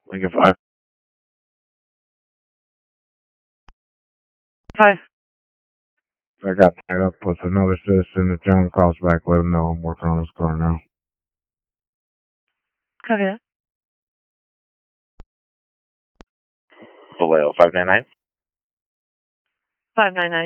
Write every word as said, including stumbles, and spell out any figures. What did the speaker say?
Like if I Hi. if I got tied up with another citizen, if John calls back, let him know I'm working on his car now. Copy that. Vallejo five nine nine. five nine nine.